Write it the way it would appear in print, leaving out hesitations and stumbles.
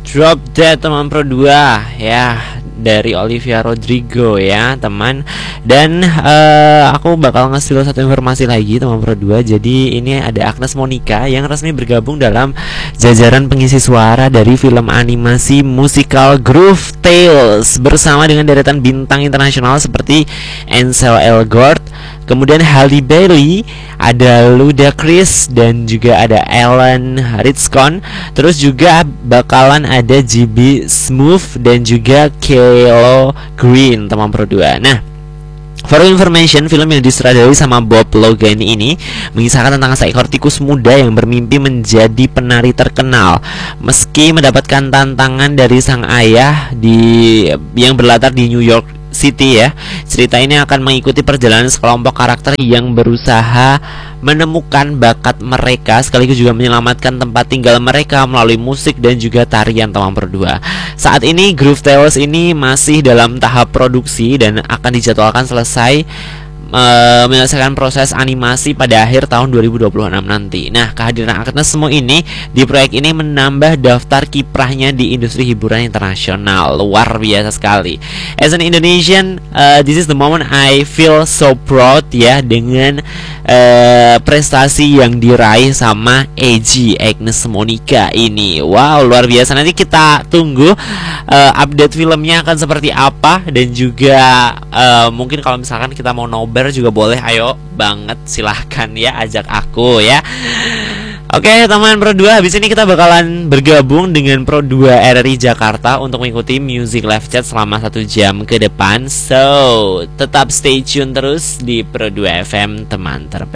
Drop Dead teman Pro 2 ya, dari Olivia Rodrigo ya teman. Dan aku bakal ngasih lo satu informasi lagi teman Pro 2. Jadi ini ada Agnes Monica yang resmi bergabung dalam jajaran pengisi suara dari film animasi musikal Groove Tales bersama dengan deretan bintang internasional seperti Ansel Elgort, kemudian Halle Bailey, ada Ludacris, dan juga ada Alan Rickson. Terus juga bakalan ada GB Smooth dan juga Kelo Green teman Pro 2. Nah, for information, film yang disutradarai sama Bob Logan ini mengisahkan tentang seekor tikus muda yang bermimpi menjadi penari terkenal. Meski mendapatkan tantangan dari sang ayah yang berlatar di New York City ya, cerita ini akan mengikuti perjalanan sekelompok karakter yang berusaha menemukan bakat mereka sekaligus juga menyelamatkan tempat tinggal mereka melalui musik dan juga tarian teman Pro 2. Saat ini Groove Tales ini masih dalam tahap produksi dan akan dijadwalkan selesai menyelesaikan proses animasi pada akhir tahun 2026 nanti. Nah, kehadiran Agnes semua ini di proyek ini menambah daftar kiprahnya di industri hiburan internasional. Luar biasa sekali. As an Indonesian, this is the moment I feel so proud ya, dengan prestasi yang diraih sama AG Agnes Monica ini. Wow, luar biasa. Nanti kita tunggu update filmnya akan seperti apa, dan juga mungkin kalau misalkan kita mau nobar juga boleh, ayo banget, silahkan ya, ajak aku ya. Oke teman Pro 2, habis ini kita bakalan bergabung dengan Pro 2 RRI Jakarta untuk mengikuti Music Live Chat selama 1 jam ke depan. So, tetap stay tune terus di Pro 2 FM, teman terbaik.